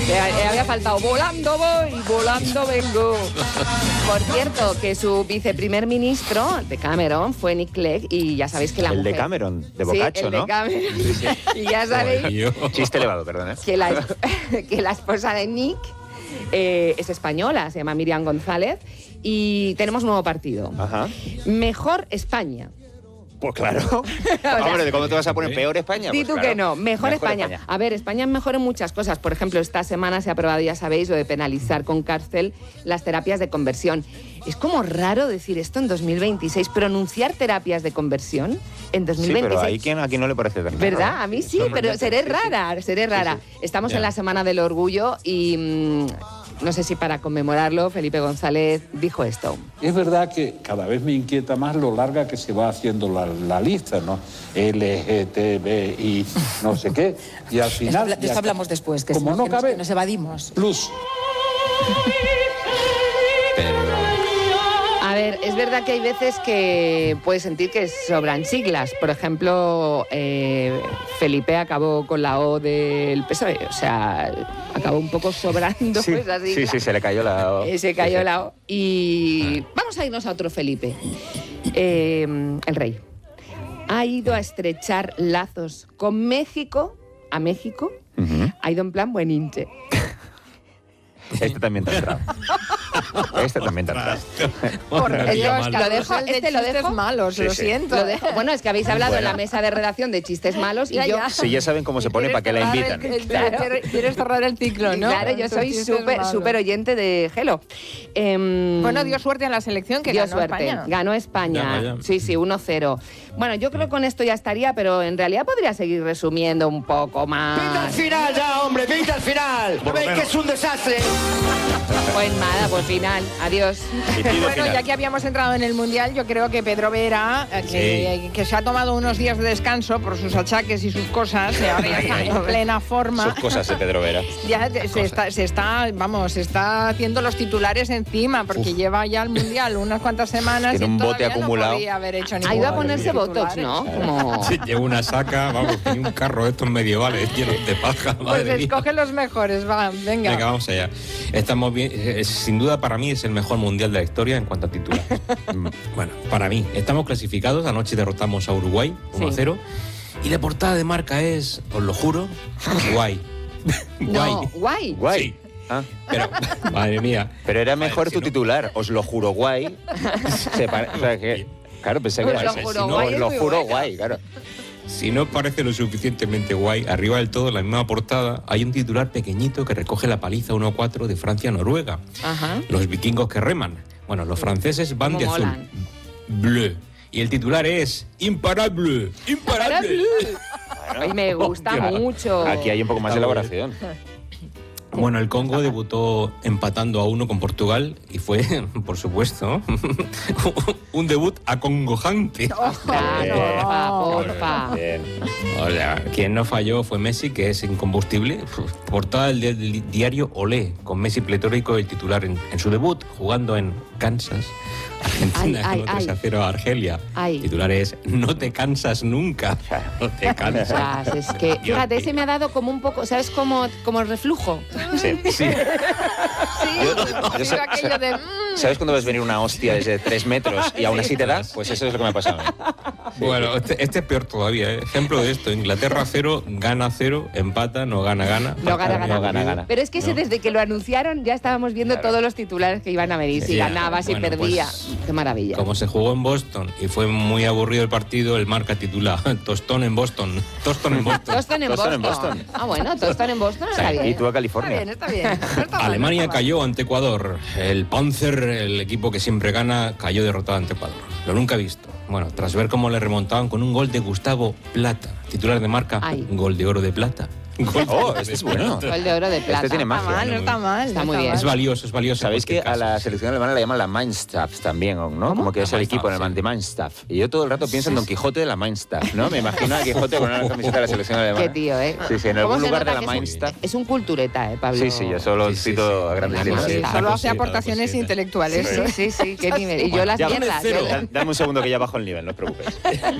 Había faltado volando voy, volando vengo. Por cierto, que su viceprimer ministro de Cameron fue Nick Clegg y ya sabéis que la el mujer... de Cameron, de Boccaccio, sí, el de ¿no? Cameron. Y ya sabéis Chiste elevado, perdón, ¿eh? que la esposa de Nick es española, se llama Miriam González, y tenemos nuevo partido. Ajá. Mejor España. Pues claro. Hombre, ¿cómo te vas a poner peor España? Di Pues tú claro. que no, mejor España. A ver, España es mejor en muchas cosas. Por ejemplo, esta semana se ha aprobado, ya sabéis, lo de penalizar con cárcel las terapias de conversión. Es como raro decir esto en 2026, pronunciar terapias de conversión en 2026. Sí, pero hay a quien no le parece verdad. ¿Verdad? A mí sí, pero seré rara. Sí. Estamos en la Semana del Orgullo y... no sé si para conmemorarlo, Felipe González dijo esto. Es verdad que cada vez me inquieta más lo larga que se va haciendo la lista, ¿no? LGTBI, no sé qué. Y al final... De eso hablamos después, que como no cabe, nos evadimos. Plus. A ver, es verdad que hay veces que puedes sentir que sobran siglas. Por ejemplo, Felipe acabó con la O del PSOE. O sea, acabó un poco sobrando esa sigla. Sí, se le cayó la O. Se cayó la O. Y vamos a irnos a otro Felipe. El rey ha ido a estrechar lazos con México, ha ido en plan buen hinche. Este también te ha entrado. Este también te ha entrado. Lo dejo malos, lo siento. Lo dejo. Bueno, es que habéis hablado en la mesa de redacción de chistes malos y yo... Sí, ya saben cómo se pone, para que la invitan. Quieres cerrar el ciclo, ¿no? Claro, yo soy súper oyente de Gelo. Bueno, dio suerte en la selección, que ganó España. Ganó España. Ya. Sí, 1-0. Bueno, yo creo que con esto ya estaría, pero en realidad podría seguir resumiendo un poco más. ¡Pinta al final ya, hombre! ¡Pinta al final! ¿Veis que es un desastre? Pues nada, pues final. Adiós. Bueno, ya que habíamos entrado en el Mundial, yo creo que Pedro Vera, que se ha tomado unos días de descanso por sus achaques y sus cosas, y ahora ya está en plena forma. Sus cosas de Pedro Vera. Ya se está haciendo los titulares encima, porque lleva ya el Mundial unas cuantas semanas. Tiene un bote acumulado. No podía haber hecho ha ido a ponerse Botox, ¿no? Como... Sí, lleva una saca, vamos, y un carro de estos medievales llenos de paja. Pues escoge los mejores, va, venga. Venga, vamos allá. Estamos bien, sin duda para mí es el mejor mundial de la historia en cuanto a titulares. Bueno, para mí, estamos clasificados, anoche derrotamos a Uruguay 1-0 y la portada de Marca es, os lo juro, guay. No, guay. Sí. Ah. Pero, madre mía. Pero era mejor tu titular, os lo juro guay. O sea que, claro, pensé que Os lo juro guay, os lo es muy juro bueno. guay, claro. Si no parece lo suficientemente guay, arriba del todo, en la misma portada, hay un titular pequeñito que recoge la paliza 1-4 de Francia-Noruega. Ajá. Los vikingos que reman. Bueno, los franceses van ¿Cómo de azul. molan? Bleu. Y el titular es imparable. Imparable. Ay, me gusta mucho. Aquí hay un poco más de elaboración. Bueno, el Congo debutó empatando a 1 con Portugal y fue, por supuesto, un debut acongojante. Porfa. Bien. O sea, quien no falló fue Messi, que es incombustible. Portada del diario Olé, con Messi pletórico, el titular en su debut, jugando en Kansas. Argentina ganó 3-0 a Argelia. Ay. Titular es no te cansas nunca. No te cansas. Es que, fíjate, ese me ha dado como un poco, ¿sabes? Como el reflujo. Sí. Sí, Yo sé- aquello de... ¿Sabes cuando ves venir una hostia desde 3 metros y aún así te da? Pues eso es lo que me ha pasado. Bueno, este es peor todavía. Ejemplo de esto: Inglaterra 0, gana 0, empata, no gana. No gana. Gana. Pero es que ese, No. desde que lo anunciaron ya estábamos viendo todos los titulares que iban a venir. Si Sí. ganaba, si Bueno, perdía. pues, Qué maravilla. Como se jugó en Boston y fue muy aburrido el partido, el Marca titula Tostón en Boston. Tostón en Boston. Toston en Toston en Boston. Boston. Ah, bueno, Toston en Boston está Y bien. tú a California. Está bien. No está mal, Alemania no está mal. cayó ante Ecuador. El Panzer, el equipo que siempre gana, cayó derrotado ante Ecuador. Lo nunca visto. Bueno, tras ver cómo le remontaban con un gol de Gustavo Plata, titular de Marca, Ay. gol de oro de plata. Oh, este es bueno. Gol de oro de plata. Este tiene No está magia. mal, no está mal. Está no muy bien. Es valioso. Sabéis que porque a la casi- selección alemana la llaman la Mannschaft también, ¿no? ¿Cómo? Como que es La el equipo Mannschaft, alemán de Mannschaft. Y yo todo el rato pienso en Don Quijote de la Mannschaft, ¿no? Me imagino a Quijote con una camiseta de la selección alemana. Qué tío, ¿eh? Sí, sí, en ¿Cómo algún se lugar de nota la que Mannschaft. es un cultureta, Pablo? Sí, yo solo Sí, cito a sí. grandes La líneas. cosita. Solo hace Cosita, aportaciones cosita. intelectuales. Sí, qué nivel. Y yo las Ya, mierdas. cero. yo- Dame un segundo que ya bajo el nivel, no os preocupéis.